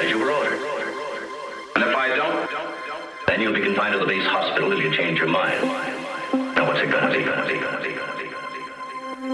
as you were ordered. And if I don't, then you'll be confined to the base hospital if you change your mind. Now what's it gonna be?